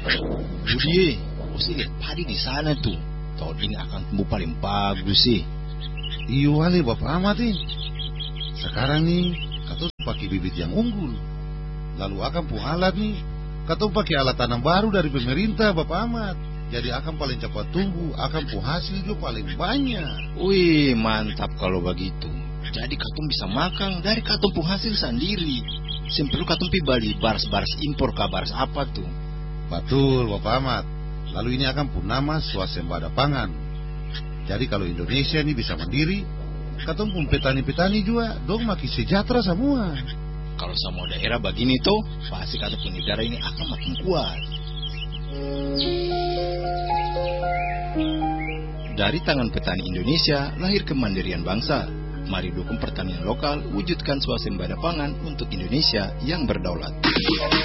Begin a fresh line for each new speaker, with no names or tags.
Budi, mesti lihat padi di sana tuh. Tahun ini akan tumbuh paling bagus sih.
Iyo wale Bapak Ahmad nih. Sekarang nih, katong pakai bibit yang unggul. Lalu akan pun alat nih, katong pakai alat tanam baru dari pemerintah Bapak Ahmad. Jadi akan paling cepat tumbuh, akan pun hasil juga paling banyak.
Wih, mantap kalau begitu. Jadi katong bisa makan dari katong pun hasil sendiri. Perlu katong pi beli baras-baras impor ke baras apa tuh.
Betul Bapak Ahmad. Lalu ini akan pun nama swasembada pangan. Jadi kalau Indonesia ini bisa mandiri, katong pun petani-petani juga dong makin sejahtera semua.
Kalau semua daerah begini tuh, pasti katong pun negara ini akan makin kuat. Dari tangan petani Indonesia lahir kemandirian bangsa. Mari dukung pertanian lokal, wujudkan swasembada pangan untuk Indonesia yang berdaulat.